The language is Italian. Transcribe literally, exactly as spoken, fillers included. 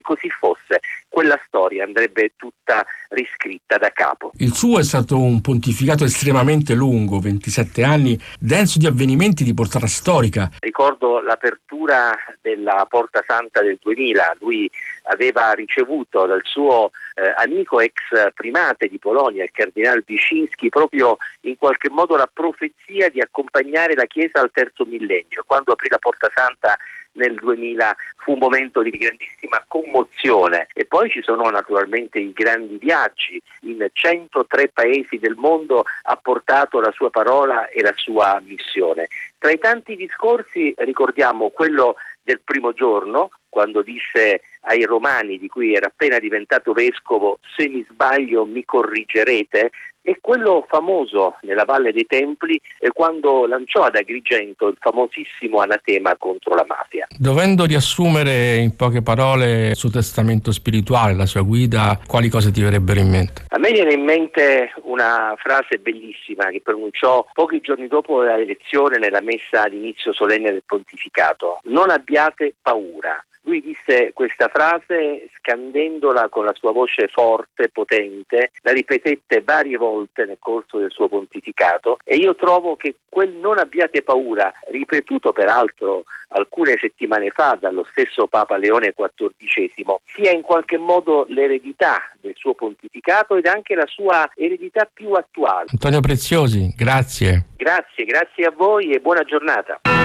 Così fosse, quella storia andrebbe tutta riscritta da capo. Il suo è stato un pontificato estremamente lungo, ventisette anni, denso di avvenimenti di portata storica. Ricordo l'apertura della Porta Santa del duemila, lui aveva ricevuto dal suo eh, amico ex primate di Polonia, il cardinale Wyszynski, proprio in qualche modo la profezia di accompagnare la Chiesa al terzo millennio. Quando aprì la Porta Santa nel duemila fu un momento di grandissima commozione, e poi ci sono naturalmente i grandi viaggi. In centotré paesi del mondo ha portato la sua parola e la sua missione. Tra i tanti discorsi ricordiamo quello del primo giorno, quando disse ai Romani, di cui era appena diventato vescovo: se mi sbaglio mi corrigerete, e quello famoso nella Valle dei Templi, e quando lanciò ad Agrigento il famosissimo anatema contro la mafia. Dovendo riassumere in poche parole il suo testamento spirituale, la sua guida, quali cose ti verrebbero in mente? A me viene in mente una frase bellissima che pronunciò pochi giorni dopo la elezione nella messa d'inizio solenne del pontificato: non abbiate paura. Lui disse questa frase scandendola con la sua voce forte, potente, la ripetette varie volte nel corso del suo pontificato, e io trovo che quel non abbiate paura, ripetuto peraltro alcune settimane fa dallo stesso Papa Leone quattordicesimo, sia in qualche modo l'eredità del suo pontificato ed anche la sua eredità più attuale. Antonio Preziosi, grazie. Grazie, grazie a voi e buona giornata.